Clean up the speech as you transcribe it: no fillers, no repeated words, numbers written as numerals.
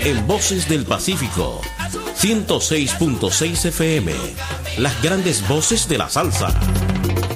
en Voces del Pacífico, 106.6 FM, las grandes voces de la salsa.